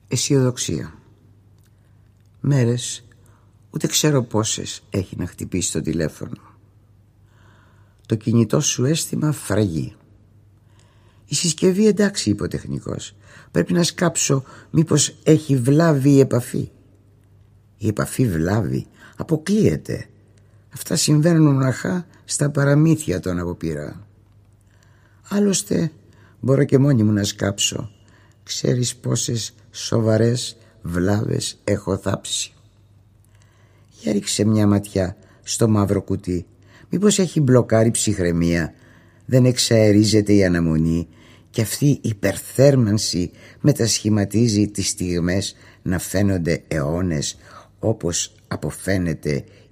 Αισιοδοξία. Μέρες, ούτε ξέρω πόσες, έχει να χτυπήσει το τηλέφωνο. Το κινητό σου αίσθημα φραγεί. Η συσκευή εντάξει, είπε ο τεχνικός. Πρέπει να σκάψω, μήπως έχει βλάβει η επαφή. Η επαφή βλάβει, αποκλείεται. Αυτά συμβαίνουν μοναχά στα παραμύθια των αποπειρά. Άλλωστε μπορώ και μόνη μου να σκάψω. Ξέρεις πόσες σοβαρές βλάβες έχω θάψει. Για ρίξε μια ματιά στο μαύρο κουτί. Μήπως έχει μπλοκάρει ψυχραιμία, δεν εξαερίζεται η αναμονή και αυτή η υπερθέρμανση μετασχηματίζει τις στιγμές να φαίνονται αιώνες, όπως αποφαίνεται